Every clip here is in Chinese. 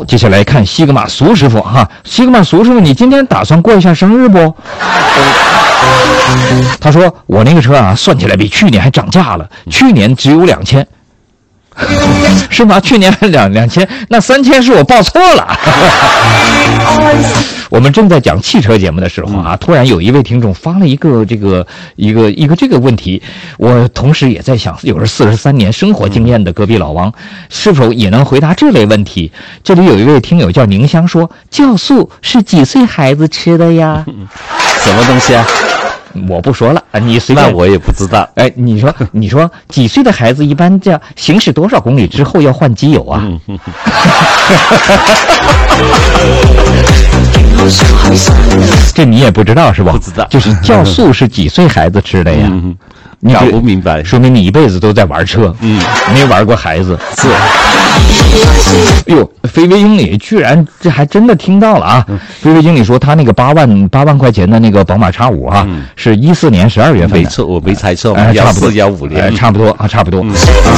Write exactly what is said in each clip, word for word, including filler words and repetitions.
好，接下来看西格玛苏师傅哈，西格玛苏师傅，你今天打算过一下生日不？他说我那个车啊，算起来比去年还涨价了，去年只有两千。是吗？去年两两千，那三千是我报错了。我们正在讲汽车节目的时候啊，突然有一位听众发了一个这个一个一个这个问题，我同时也在想，有着四十三年生活经验的隔壁老王，是否也能回答这类问题？这里有一位听友叫宁香说，酵素是几岁孩子吃的呀？ 什么东西啊？ 我不说了，你随便。 那我也不知道。 哎，你说，你说几岁的孩子一般叫行驶多少公里之后要换机油啊？嗯、这你也不知道是吧？ 不知道。 就是酵素是几岁孩子吃的呀？ 嗯、 你搞不明白， 说明你一辈子都在玩车，嗯，没玩过孩子。 是。 哎呦，飞飞经理居然这还真的听到了啊！嗯、飞飞经理说他那个八万八万块钱的那个宝马 X 五 啊，嗯、是一四年十二月份的。 没错，我没猜错， 哎， 差不多幺五年， 哎，差不多啊，差不多。嗯、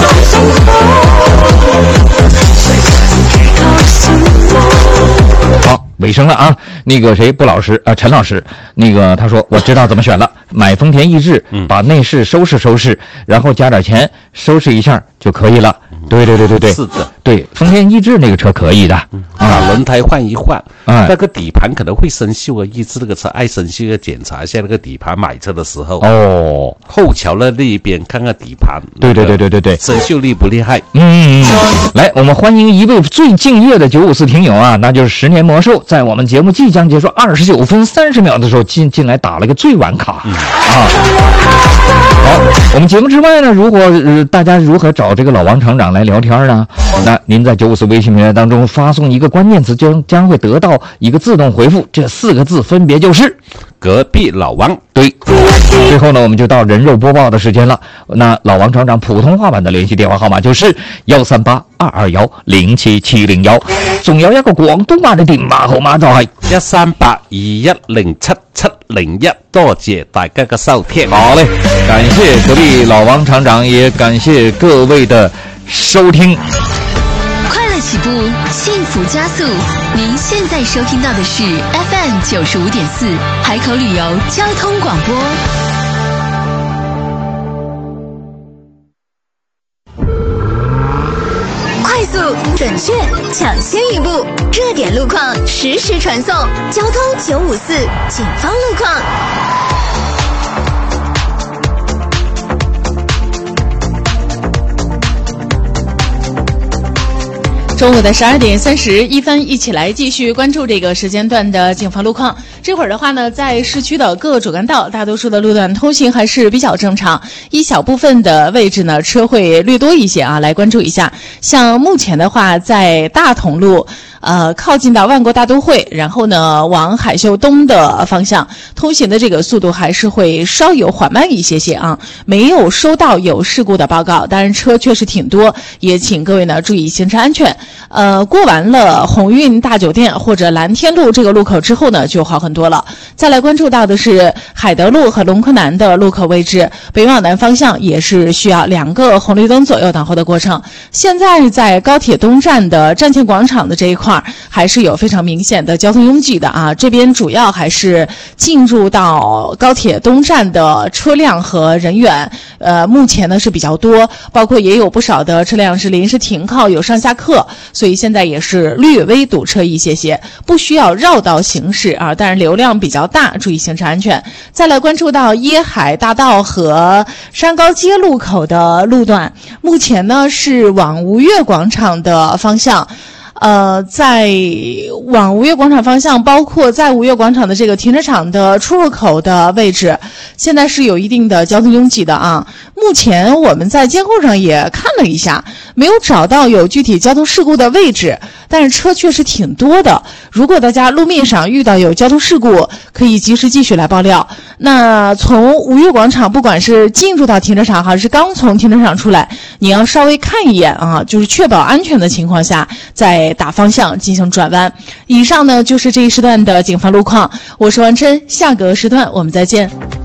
好，尾声了啊！那个谁，布老师啊，陈老师，那个他说我知道怎么选了，买丰田逸致，嗯、把内饰收拾收拾，然后加点钱收拾一下就可以了。对对对对对， 是的， 对，丰田逸致那个车可以的， 嗯、把轮胎换一换，嗯、那个底盘可能会生锈啊，逸致那个车爱生锈，要检查一下那个底盘，买车的时候哦，后桥的那一边看看底盘， 对对对对对对， 生锈厉不厉害？ 嗯，来，我们欢迎一位最敬业的九五四听友啊，那就是十年魔兽，在我们节目即将结束二十九分三十秒的时候进进来打了个最晚卡，嗯、啊。好，我们节目之外呢，如果、呃、大家如何找这个老王厂长来聊天呢？那您在九五四微信平台当中发送一个关键词，将将会得到一个自动回复，这四个字分别就是隔壁老王。 对，最后呢，我们就到人肉播报的时间了。那老王厂长普通话版的联系电话号码就是幺三八二二幺零七七零幺，仲有一個廣東話嘅電話號碼就係一三八二一零七七零一。多謝大家嘅收聽。 好嘞，感謝隔壁老王廠長，也感謝各位的收聽。 快乐起步，幸福加速。您现在收听到的是 F M 九十五点四海口旅游交通广播。快速、准确、抢先一步，热点路况实时传送。交通九五四警方路况。 中午的十二点三十一分，一起来继续关注这个时间段的警方路况。这会儿的话呢，在市区的各主干道，大多数的路段通行还是比较正常，一小部分的位置呢，车会略多一些啊，来关注一下。像目前的话，在大同路。呃，靠近到万国大都会，然后呢，往海秀东的方向通行的这个速度还是会稍有缓慢一些些啊，没有收到有事故的报告，当然车确实挺多，也请各位呢注意行车安全。呃，过完了鸿运大酒店或者蓝天路这个路口之后呢，就好很多了。再来关注到的是海德路和龙科南的路口位置，北往南方向也是需要两个红绿灯左右等候的过程。现在在高铁东站的站前广场的这一块还是有非常明显的交通拥挤的啊，这边主要还是进入到高铁东站的车辆和人员，呃，目前呢是比较多，包括也有不少的车辆是临时停靠，有上下客，所以现在也是略微堵车一些些，不需要绕道行驶啊，但是流量比较大，注意行车安全。再来关注到椰海大道和山高街路口的路段，目前呢是往吴越广场的方向。呃，在往吴越广场方向，包括在吴越广场的这个停车场的出入口的位置，现在是有一定的交通拥挤的啊。目前我们在监控上也看了一下，没有找到有具体交通事故的位置，但是车确实挺多的。如果大家路面上遇到有交通事故，可以及时继续来爆料。那从吴越广场，不管是进入到停车场还是刚从停车场出来，你要稍微看一眼啊，就是确保安全的情况下，再打方向进行转弯。以上呢就是这一时段的警方路况，我是王琛，下个时段我们再见。